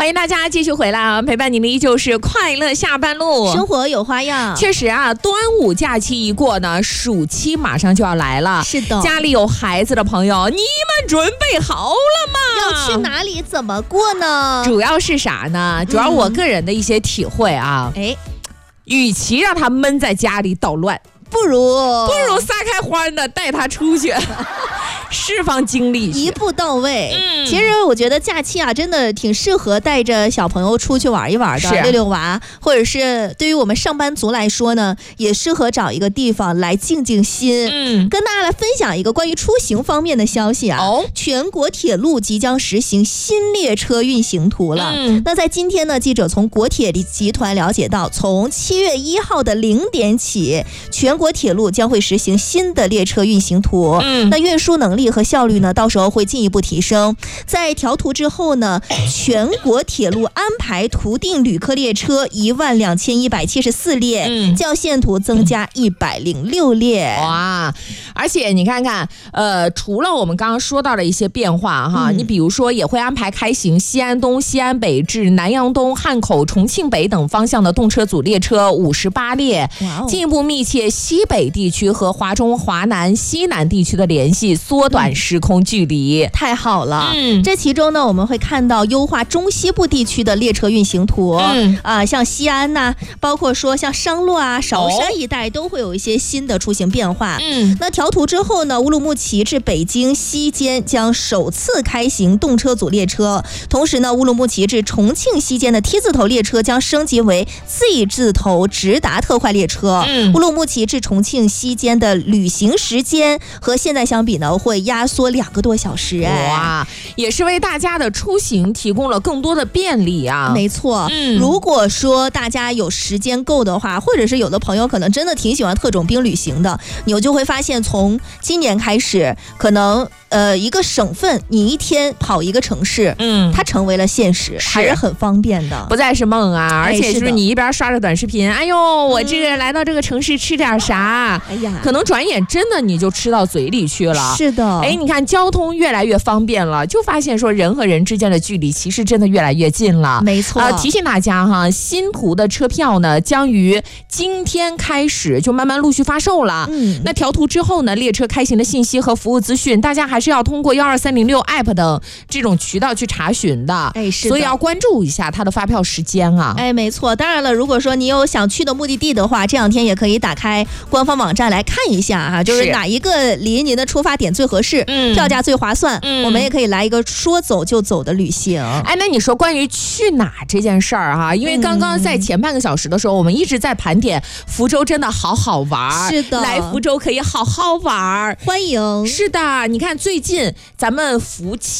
欢迎大家继续回来啊！陪伴你们依旧是快乐下班路， 生活有花样。 确实啊，端午假期一过呢，暑期马上就要来了。 是的， 家里有孩子的朋友，你们准备好了吗？ 要去哪里？怎么过呢？ 主要是啥呢？主要我个人的一些体会啊。与其让他闷在家里捣乱，不如撒开花呢，带他出去。释放精力， 一步到位。其实我觉得假期啊，真的挺适合带着小朋友出去玩一玩的，溜溜娃，或者是对于我们上班族来说呢，也适合找一个地方来静静心。跟大家来分享一个关于出行方面的消息啊。全国铁路即将实行新列车运行图了。那在今天呢，记者从国铁集团了解到，从7月1号的0点起，全国铁路将会实行新的列车运行图。那运输能力和效率呢，到时候会进一步提升。在调图之后呢，全国铁路安排图定旅客列车12174列，较现图增加106列。 哇！而且你看看，除了我们刚刚说到的一些变化哈，你比如说也会安排开行西安东、西安北至南阳东、汉口、重庆北等方向的动车组列车58列，进一步密切西北地区和华中、华南、西南地区的联系，缩短时空距离。太好了。这其中呢，我们会看到优化中西部地区的列车运行图。像西安呐，包括说像商洛啊、韶山一带都会有一些新的出行变化。那调图之后呢，乌鲁木齐至北京西间将首次开行动车组列车，同时呢，乌鲁木齐至重庆西间的 T 字头列车将升级为 Z 字头直达特快列车。乌鲁木齐至重庆西间的旅行时间和现在相比呢，会压缩2个多小时。哇，也是为大家的出行提供了更多的便利啊。没错。如果说大家有时间够的话，或者是有的朋友可能真的挺喜欢特种兵旅行的，你就会发现从今年开始，可能一个省份你一天跑一个城市，它成为了现实，还是很方便的，不再是梦啊。而且就是你一边刷着短视频，哎呦，我这个来到这个城市吃点啥，哎呀，可能转眼真的你就吃到嘴里去了。是的。你看交通越来越方便了，就发现说人和人之间的距离其实真的越来越近了。没错。提醒大家哈，新图的车票呢将于今天开始就慢慢陆续发售了。那调图之后呢，列车开行的信息和服务资讯，大家还是要通过12306 app 等这种渠道去查询的。是的。所以要关注一下它的发票时间啊。没错。当然了，如果说你有想去的目的地的话，这两天也可以打开官方网站来看一下啊，就是哪一个离您的出发点最合适，票价最划算，我们也可以来一个说走就走的旅行。那你说关于去哪这件事儿哈，因为刚刚在前半个小时的时候，我们一直在盘点福州真的好好玩。是的，来福州可以好好玩，欢迎。是的，你看最近咱们福清